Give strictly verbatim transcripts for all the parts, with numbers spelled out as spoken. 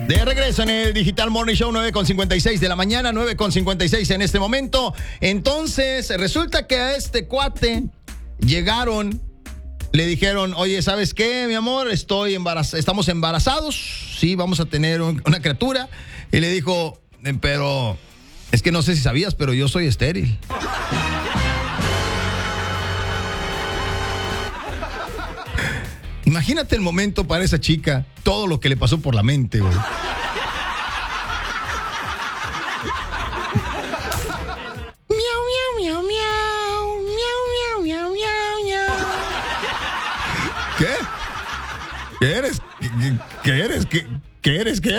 De regreso en el Digital Morning Show, nueve con cincuenta y seis de la mañana, nueve con cincuenta y seis en este momento. Entonces, resulta que a este cuate llegaron, le dijeron, oye, ¿sabes qué, mi amor? Estoy embaraz- estamos embarazados, sí, vamos a tener un- una criatura. Y le dijo, pero es que no sé si sabías, pero yo soy estéril. Imagínate el momento para esa chica, todo lo que le pasó por la mente, güey. Miau, miau, miau, miau, miau, miau, miau, miau. ¿Qué? ¿Qué eres? ¿Qué, qué- qué eres? ¿Qué, qué eres? ¿Qué?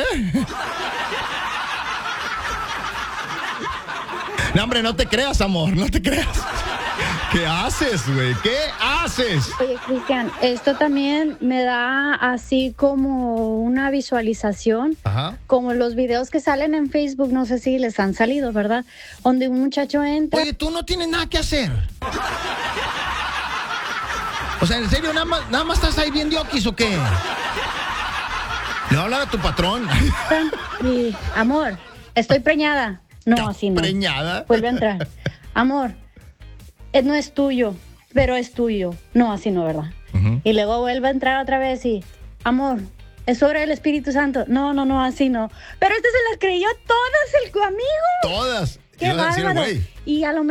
No, hombre, no te creas, amor, no te creas. ¿Qué haces, güey? ¿Qué haces? Oye, Cristian, esto también me da así como una visualización, Ajá. como los videos que salen en Facebook, no sé si les han salido, ¿verdad? Donde un muchacho entra. Oye, tú no tienes nada que hacer. O sea, en serio, nada más, nada más estás ahí bien diokis o qué. Le voy a hablar a tu patrón. Y, amor, estoy preñada. No, así no. Preñada. Vuelve a entrar. Amor, eh, no es tuyo, pero es tuyo. No, así no, ¿verdad? Ujú. Y luego vuelve a entrar otra vez y, amor, es obra del Espíritu Santo. No, no, no, así no. Pero este se las creyó todas el amigo. Todas. Qué Iba a decir el bárbaro. güey. Y a lo